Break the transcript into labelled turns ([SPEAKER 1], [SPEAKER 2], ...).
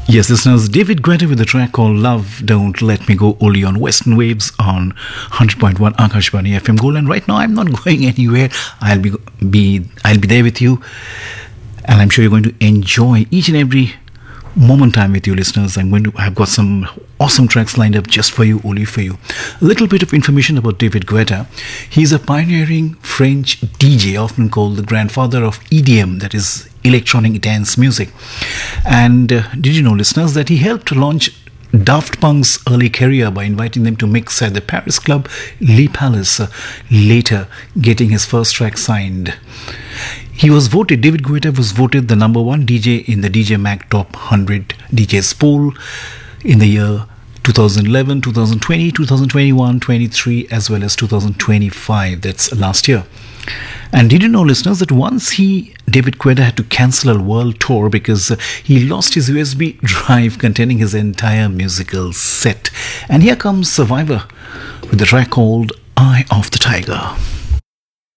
[SPEAKER 1] Yes, listeners, David Guetta with a track called Love Don't Let Me Go, only on Western Waves on 100.1 Akashvani FM Gold. And right now I'm not going anywhere. I'll be there with you, and I'm sure you're going to enjoy each and every moment I'm with you, listeners. I've got some awesome tracks lined up just for you, only for you. A little bit of information about David Guetta. He's a pioneering French DJ, often called the grandfather of EDM, that is electronic dance music. And did you know, listeners, that he helped launch Daft Punk's early career by inviting them to mix at the Paris club Le Palace, later getting his first track signed. David Guetta was voted the number one DJ in the DJ Mag Top 100 DJs poll in the year 2011, 2020, 2021, 23, as well as 2025. That's last year. And did you know, listeners, that once David Guetta had to cancel a world tour because he lost his USB drive containing his entire musical set. And here comes Survivor with the track called Eye of the Tiger.